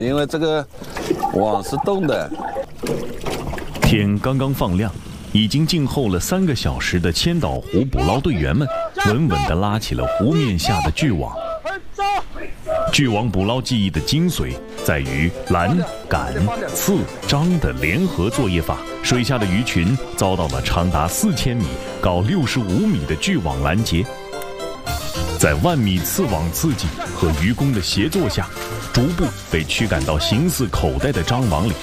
因为这个网是动的。 天刚刚放亮，已经静候了3个小时的千岛湖捕捞队员们，稳稳地拉起了湖面下的巨网。巨网捕捞技艺的精髓在于拦、赶、刺、张的联合作业法。水下的鱼群遭到了长达4000米、高65米的巨网拦截。在万米刺网刺激和渔工的协作下，逐步被驱赶到形似口袋的张网里。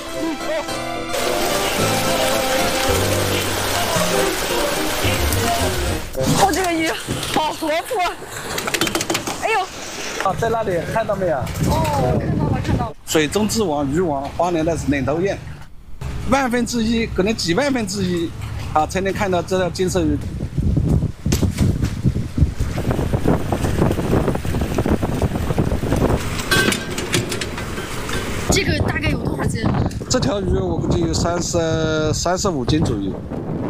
哦，这个鱼好活泼！哎呦！ 啊，在那里看到没有？ 哦，看到了。 水中之王、渔王，花莲的是领头雁，1/1000，可能几万分之一啊，才能看到这条金色鱼。 这个大概有多少斤？ 这条鱼我估计有35斤左右。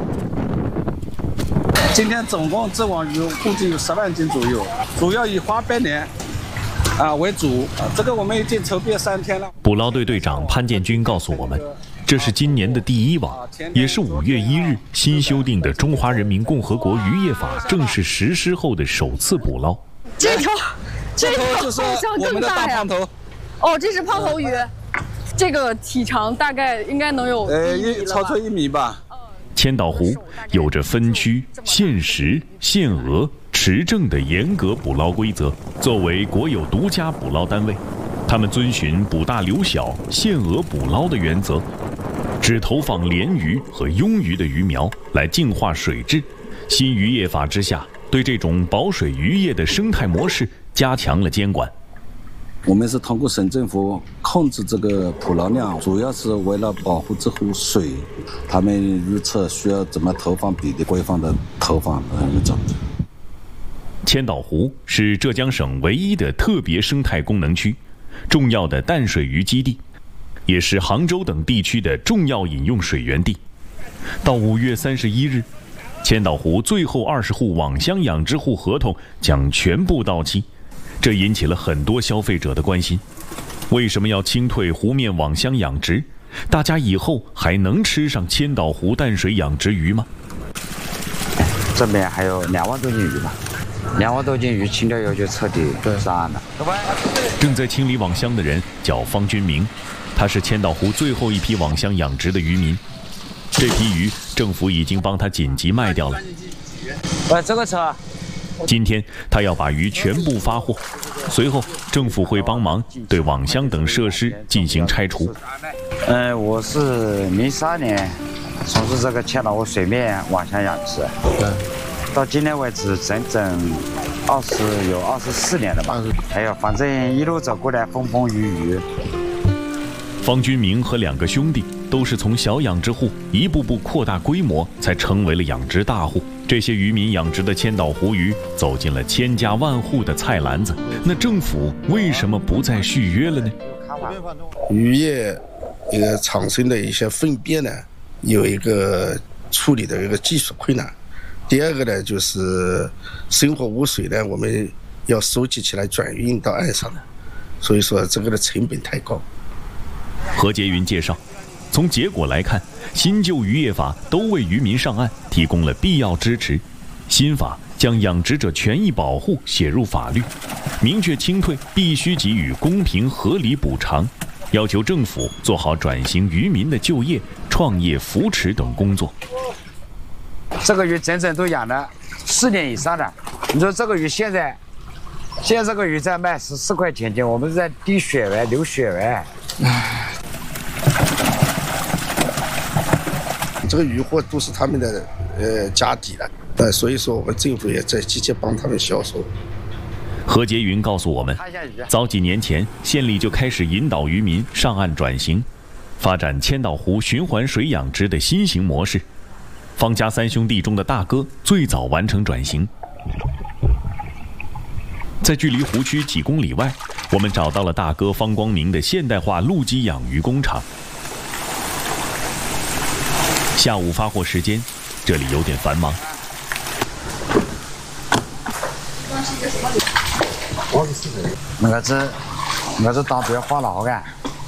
今天总共这网鱼估计有10万斤左右，主要以花斑鲢为主。这个我们已经筹备3天了。 捕捞队队长潘建军告诉我们，这是今年的第1网，也是5月1日新修订的《中华人民共和国渔业法》正式实施后的首次捕捞。 这条就是我们的大胖头。 哦，这是胖头鱼，这个体长大概应该能有超出1米吧。 千岛湖有着分区、限时、限额、持证的严格捕捞规则。作为国有独家捕捞单位，他们遵循捕大留小、限额捕捞的原则，只投放鲢鱼和鳙鱼的鱼苗来净化水质。新渔业法之下，对这种保水渔业的生态模式加强了监管。 我们是通过省政府控制这个捕捞量，主要是为了保护这湖水，他们预测需要怎么投放比例规范的投放那种。 千岛湖是浙江省唯一的特别生态功能区，重要的淡水鱼基地，也是杭州等地区的重要饮用水源地。到5月31日，千岛湖最后20户网箱养殖户合同将全部到期。这引起了很多消费者的关心，为什么要清退湖面网箱养殖？大家以后还能吃上千岛湖淡水养殖鱼吗？ 这边还有2万多斤鱼吧，2万多斤鱼清掉以后就彻底上岸了。 正在清理网箱的人叫方军明，他是千岛湖最后一批网箱养殖的渔民。这批鱼政府已经帮他紧急卖掉了。 这个车。 今天他要把鱼全部发货，随后政府会帮忙对网箱等设施进行拆除。 我是03年从事这个千岛湖水面网箱养殖，到今天为止整整24年了吧。还有反正一路走过来风风雨雨。 方军明和2个兄弟都是从小养殖户一步步扩大规模，才成为了养殖大户。这些渔民养殖的千岛湖鱼走进了千家万户的菜篮子，那政府为什么不再续约了呢？ 渔业一个产生的一些粪便呢，有一个处理的一个技术困难。第二个呢，就是生活污水呢，我们要收集起来转运到岸上的，所以说这个的成本太高。 何洁云介绍，从结果来看，新旧渔业法都为渔民上岸提供了必要支持。新法将养殖者权益保护写入法律，明确清退必须给予公平合理补偿，要求政府做好转型渔民的就业、创业扶持等工作。 这个鱼整整都养了4年以上的，你说这个鱼现在这个鱼在卖14块钱斤，我们是在滴血源、流血源。 这个渔获都是他们的家底了，所以说我们政府也在积极帮他们销售。 何洁云告诉我们，早几年前县里就开始引导渔民上岸转型，发展千岛湖循环水养殖的新型模式。方家3兄弟中的大哥最早完成转型。在距离湖区几公里外，我们找到了大哥方光明的现代化陆基养鱼工厂。下午发货时间，这里有点繁忙。 我是当兵花了好干。